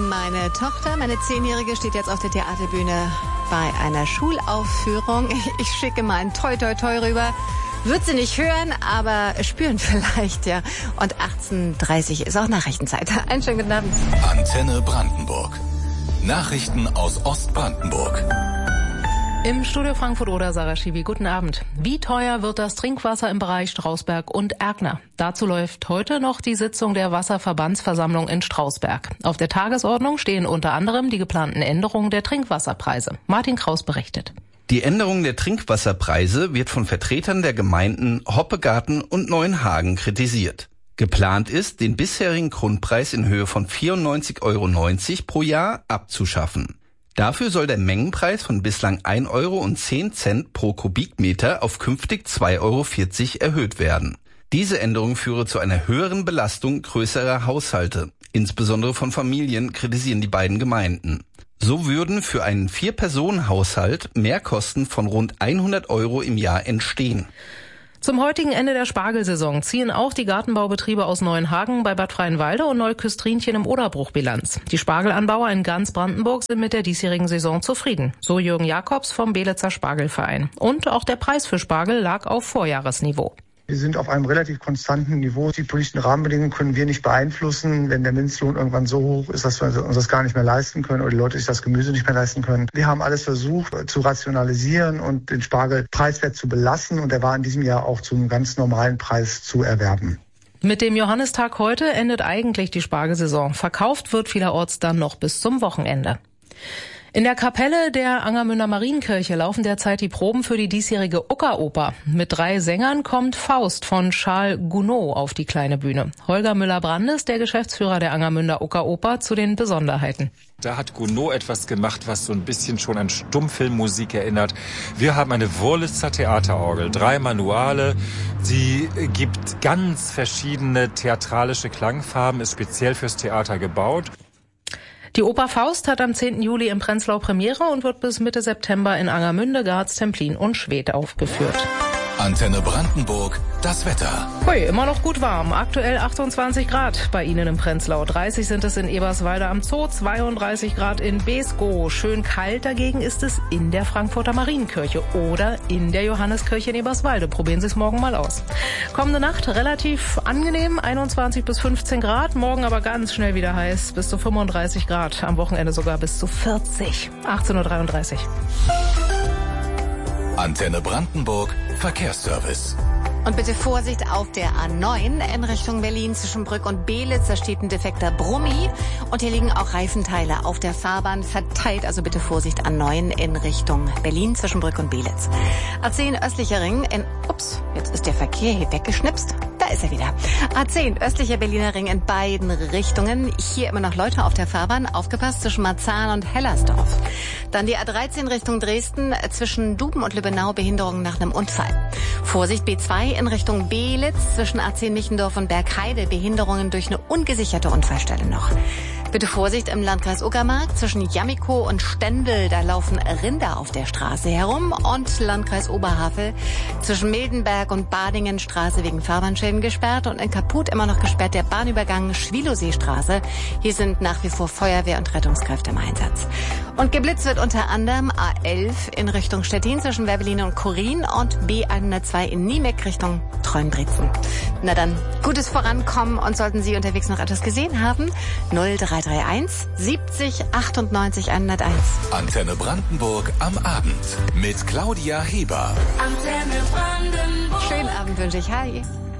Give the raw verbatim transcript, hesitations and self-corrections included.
Meine Tochter, meine Zehnjährige, steht jetzt auf der Theaterbühne bei einer Schulaufführung. Ich schicke mal ein Toi Toi Toi rüber. Wird sie nicht hören, aber spüren vielleicht, ja. Und achtzehn Uhr dreißig ist auch Nachrichtenzeit. Einen schönen guten Abend. Antenne Brandenburg. Nachrichten aus Ostbrandenburg. Im Studio Frankfurt-Oder, Sarah Schiwi, guten Abend. Wie teuer wird das Trinkwasser im Bereich Strausberg und Erkner? Dazu läuft heute noch die Sitzung der Wasserverbandsversammlung in Strausberg. Auf der Tagesordnung stehen unter anderem die geplanten Änderungen der Trinkwasserpreise. Martin Kraus berichtet. Die Änderung der Trinkwasserpreise wird von Vertretern der Gemeinden Hoppegarten und Neuenhagen kritisiert. Geplant ist, den bisherigen Grundpreis in Höhe von vierundneunzig Euro neunzig pro Jahr abzuschaffen. Dafür soll der Mengenpreis von bislang ein Euro und zehn Cent pro Kubikmeter auf künftig zwei Euro vierzig erhöht werden. Diese Änderung führe zu einer höheren Belastung größerer Haushalte, insbesondere von Familien, kritisieren die beiden Gemeinden. So würden für einen Vier-Personen-Haushalt Mehrkosten von rund hundert Euro im Jahr entstehen. Zum heutigen Ende der Spargelsaison ziehen auch die Gartenbaubetriebe aus Neuenhagen bei Bad Freienwalde und Neuküstrinchen im Oderbruch Bilanz. Die Spargelanbauer in ganz Brandenburg sind mit der diesjährigen Saison zufrieden. So Jürgen Jakobs vom Belitzer Spargelverein. Und auch der Preis für Spargel lag auf Vorjahresniveau. Wir sind auf einem relativ konstanten Niveau. Die politischen Rahmenbedingungen können wir nicht beeinflussen. Wenn der Mindestlohn irgendwann so hoch ist, dass wir uns das gar nicht mehr leisten können oder die Leute sich das Gemüse nicht mehr leisten können. Wir haben alles versucht zu rationalisieren und den Spargel preiswert zu belassen. Und er war in diesem Jahr auch zu einem ganz normalen Preis zu erwerben. Mit dem Johannistag heute endet eigentlich die Spargelsaison. Verkauft wird vielerorts dann noch bis zum Wochenende. In der Kapelle der Angermünder Marienkirche laufen derzeit die Proben für die diesjährige Uckeroper. Mit drei Sängern kommt Faust von Charles Gounod auf die kleine Bühne. Holger Müller-Brandes, der Geschäftsführer der Angermünder Uckeroper, zu den Besonderheiten. Da hat Gounod etwas gemacht, was so ein bisschen schon an Stummfilmmusik erinnert. Wir haben eine Wurlitzer Theaterorgel, drei Manuale. Sie gibt ganz verschiedene theatralische Klangfarben, ist speziell fürs Theater gebaut. Die Oper Faust hat am zehnten Juli in Prenzlau Premiere und wird bis Mitte September in Angermünde, Garz, Templin und Schwedt aufgeführt. Antenne Brandenburg, das Wetter. Hui, immer noch gut warm. Aktuell achtundzwanzig Grad bei Ihnen in Prenzlau. dreißig sind es in Eberswalde am Zoo, zweiunddreißig Grad in Beeskow. Schön kalt dagegen ist es in der Frankfurter Marienkirche oder in der Johanneskirche in Eberswalde. Probieren Sie es morgen mal aus. Kommende Nacht relativ angenehm, einundzwanzig bis fünfzehn Grad. Morgen aber ganz schnell wieder heiß, bis zu fünfunddreißig Grad. Am Wochenende sogar bis zu vierzig. achtzehn Uhr dreiunddreißig. Antenne Brandenburg, Verkehrsservice. Und bitte Vorsicht auf der A neun in Richtung Berlin zwischen Brück und Belitz. Da steht ein defekter Brummi und hier liegen auch Reifenteile auf der Fahrbahn verteilt. Also bitte Vorsicht A neun in Richtung Berlin zwischen Brück und Belitz. A zehn östlicher Ring in, ups, jetzt ist der Verkehr hier weggeschnipst. Da ist er wieder. A zehn östlicher Berliner Ring in beiden Richtungen. Hier immer noch Leute auf der Fahrbahn. Aufgepasst zwischen Marzahn und Hellersdorf. Dann die A dreizehn Richtung Dresden zwischen Duben und Lübbenau. Behinderung nach einem Unfall. Vorsicht B zwei in Richtung Belitz zwischen A zehn Michendorf und Bergheide. Behinderungen durch eine ungesicherte Unfallstelle noch. Bitte Vorsicht im Landkreis Uckermark zwischen Jamiko und Stendel. Da laufen Rinder auf der Straße herum. Und Landkreis Oberhavel zwischen Mildenberg und Badingenstraße wegen Fahrbahnschäden gesperrt. Und in Kaput immer noch gesperrt der Bahnübergang Schwilowseestraße. Hier sind nach wie vor Feuerwehr und Rettungskräfte im Einsatz. Und geblitzt wird unter anderem A elf in Richtung Stettin zwischen Werbelin und Chorin und B hundertzwei in Niemek Richtung Treuenbrietzen. Na dann, gutes Vorankommen und sollten Sie unterwegs noch etwas gesehen haben, null drei drei eins siebzig achtundneunzig hunderteins. Antenne Brandenburg am Abend mit Claudia Heber. Antenne Brandenburg. Schönen Abend wünsche ich. Hi.